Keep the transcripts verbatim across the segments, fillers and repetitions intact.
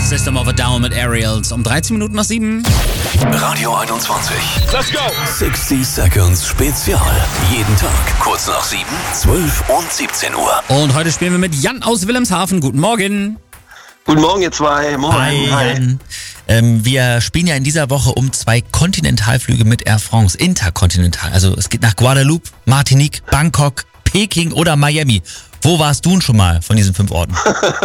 System of a Down mit Aerials um dreizehn Minuten nach sieben. Radio einundzwanzig. Let's go! sechzig Seconds Spezial. Jeden Tag kurz nach sieben, zwölf und siebzehn Uhr. Und heute spielen wir mit Jan aus Wilhelmshaven. Guten Morgen. Guten Morgen, ihr zwei. Moin. Hi, Jan. Ähm, wir spielen ja in dieser Woche um zwei Kontinentalflüge mit Air France. Interkontinental. Also es geht nach Guadeloupe, Martinique, Bangkok, Peking oder Miami. Wo warst du denn schon mal von diesen fünf Orten?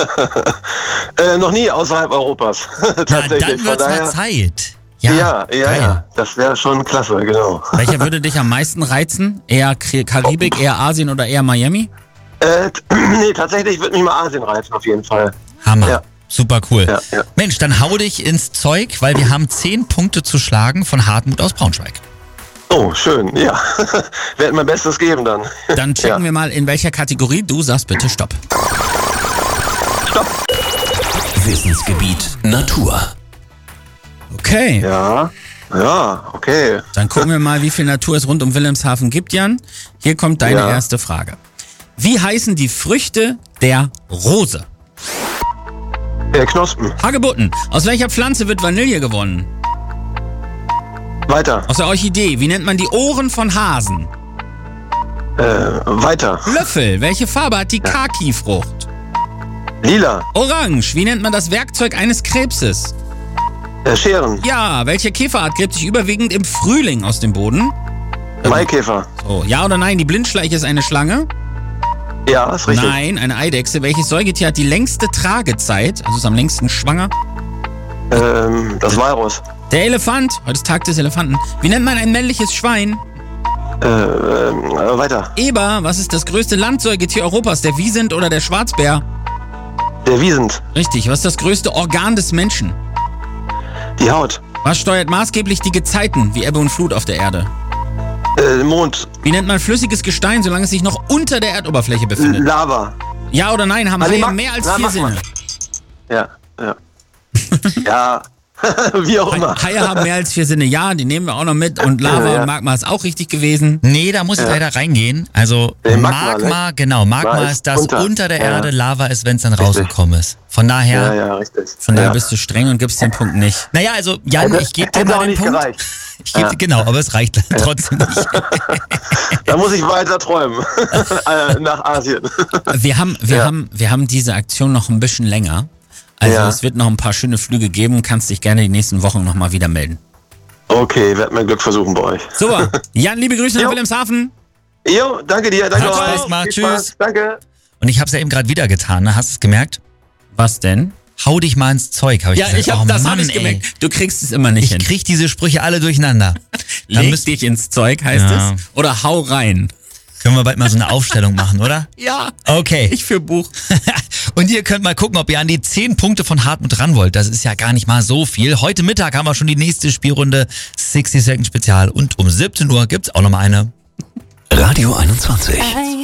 äh, noch nie außerhalb Europas. Tatsächlich. Na, dann wird's mal Zeit. Ja, ja, ja, ja. Das wäre schon klasse, genau. Welcher würde dich am meisten reizen? Eher Karibik, eher Asien oder eher Miami? Äh, t- nee, tatsächlich würde mich mal Asien reizen, auf jeden Fall. Hammer. Ja. Super cool. Ja, ja. Mensch, dann hau dich ins Zeug, weil wir haben zehn Punkte zu schlagen von Hartmut aus Braunschweig. Oh, schön, ja. Werd mein Bestes geben dann. Dann checken Ja. wir mal, in welcher Kategorie. Du sagst bitte Stopp. Stopp. Wissensgebiet Natur. Okay, Ja, ja, okay. dann gucken wir mal, wie viel Natur es rund um Wilhelmshaven gibt, Jan. Hier kommt deine Ja. erste Frage. Wie heißen die Früchte der Rose? Äh, Knospen. Hagebutten. Aus welcher Pflanze wird Vanille gewonnen? Weiter. Aus der Orchidee. Wie nennt man die Ohren von Hasen? Äh, weiter. Löffel. Welche Farbe hat die Kaki-Frucht? Lila. Orange. Wie nennt man das Werkzeug eines Krebses? Äh, Scheren. Ja, welche Käferart gräbt sich überwiegend im Frühling aus dem Boden? Maikäfer. So, ja oder nein, die Blindschleiche ist eine Schlange? Ja, ist richtig. Nein, eine Eidechse. Welches Säugetier hat die längste Tragezeit? Also ist am längsten schwanger? Ähm, das Walrus. Der Elefant. Heute ist Tag des Elefanten. Wie nennt man ein männliches Schwein? Äh, äh, weiter. Eber. Was ist das größte Landsäugetier Europas? Der Wiesent oder der Schwarzbär? Der Wiesent. Richtig. Was ist das größte Organ des Menschen? Die Haut. Was steuert maßgeblich die Gezeiten, wie Ebbe und Flut auf der Erde? Äh, Mond. Wie nennt man flüssiges Gestein, solange es sich noch unter der Erdoberfläche befindet? Lava. Ja oder nein, haben Ah, nee, Haie mach- mehr als na, vier mach mal. Sinne? Ja, ja. Ja, wie auch immer. Haie haben mehr als vier Sinne, ja, die nehmen wir auch noch mit. Und Lava Ja, ja. und Magma ist auch richtig gewesen. Nee, da muss ich leider reingehen. Also Nee, Magma, Magma, ne? genau, Magma Magma ist ist das unter, unter. der Ja. Erde, Lava ist, wenn es dann rausgekommen ist. Von daher, Ja, ja, richtig. Von daher ja. bist du streng und gibst den Punkt nicht. naja, also Jan, Hätte- ich gebe dir hätte mal auch den nicht Punkt. gereicht. Ich geb, Ja. Genau, aber es reicht trotzdem nicht. Da muss ich weiter träumen. äh, nach Asien. Wir haben, wir Ja. haben, wir haben diese Aktion noch ein bisschen länger. Also Ja. es wird noch ein paar schöne Flüge geben. Kannst dich gerne die nächsten Wochen nochmal wieder melden. Okay, werd mein Glück versuchen bei euch. Super. Jan, liebe Grüße nach Jo. Wilhelmshaven. Jo, danke dir. Danke Hat euch. Spaß gemacht. Viel Spaß. Tschüss. Danke. Und ich habe es ja eben gerade wieder getan, ne? Hast du es gemerkt? Was denn? Hau dich mal ins Zeug, habe ich Ja, gesagt. ich hab, oh, das Mann, habe ich ey. gemerkt. Du kriegst es immer nicht Ich hin. krieg diese Sprüche alle durcheinander. Dann Leg müsst, dich ins Zeug, heißt Ja. es? Oder hau rein. können wir bald mal so eine Aufstellung machen, oder? Ja. Okay. Ich für Buch. Und ihr könnt mal gucken, ob ihr an die zehn Punkte von Hartmut ran wollt. Das ist ja gar nicht mal so viel. Heute Mittag haben wir schon die nächste Spielrunde sechzig Second Spezial. Und um siebzehn Uhr gibt's auch noch mal eine. Radio einundzwanzig.